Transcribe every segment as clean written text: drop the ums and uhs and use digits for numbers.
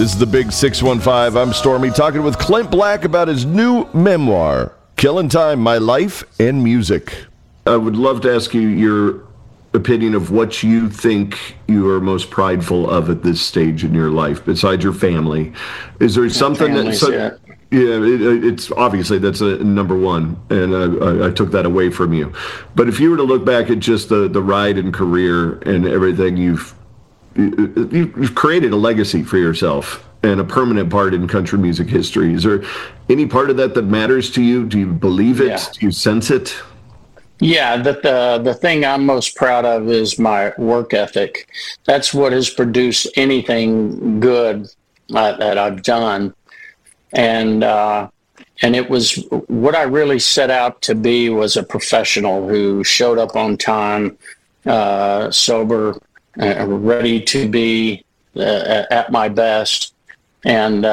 This is the Big 615. I'm Stormy, talking with Clint Black about his new memoir, Killing Time, My Life and Music. I would love to ask you your opinion of what you think you are most prideful of at this stage in your life, besides your family. Is there something that... it's obviously that's a number one, and I took that away from you. But if you were to look back at just the ride and career and everything, you've created a legacy for yourself and a permanent part in country music history. Is there any part of that matters to you? Do you believe it? Yeah. Do you sense it? Yeah, the thing I'm most proud of is my work ethic. That's what has produced anything good that I've done. And it was what I really set out to be, was a professional who showed up on time, sober, ready to be at my best. And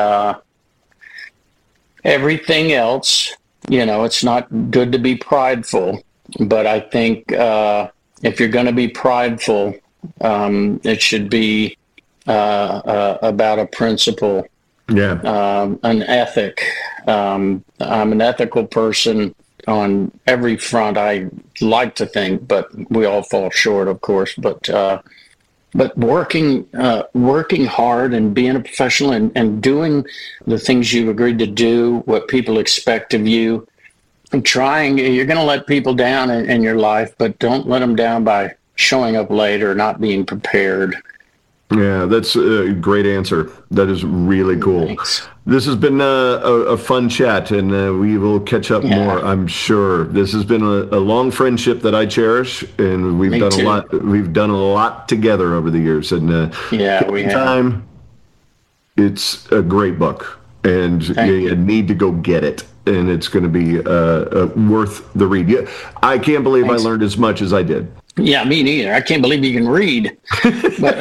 everything else, it's not good to be prideful, but I think if you're going to be prideful, it should be about a principle. Yeah. An ethic. I'm an ethical person on every front, I like to think, but we all fall short, of course. But working hard and being a professional and doing the things you've agreed to do, what people expect of you, and you're going to let people down in your life, but don't let them down by showing up late or not being prepared. Yeah, that's a great answer. That is really cool. Thanks. This has been a fun chat, and we will catch up more, I'm sure. This has been a long friendship that I cherish, and we've done a lot. We've done a lot together over the years, and we have. Time. It's a great book, and you need to go get it, and it's going to be worth the read. Yeah, I can't believe I learned as much as I did. Yeah, me neither. I can't believe you can read. But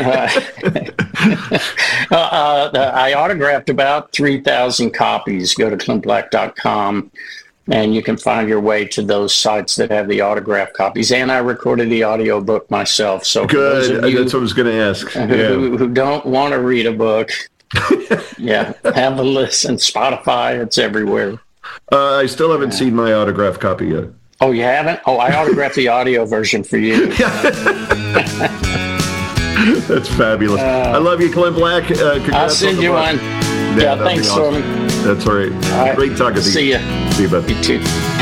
I autographed about 3,000 copies. Go to clintblack.com, and you can find your way to those sites that have the autographed copies. And I recorded the audio book myself. So good. That's what I was going to ask. Who don't want to read a book, have a listen. Spotify, it's everywhere. I still haven't seen my autographed copy yet. Oh, you haven't? Oh, I autographed the audio version for you. That's fabulous. I love you, Clint Black. I'll send you one. Yeah, thanks, Stormy. That's all right. Great talking to you. See you. See you, bud. You too.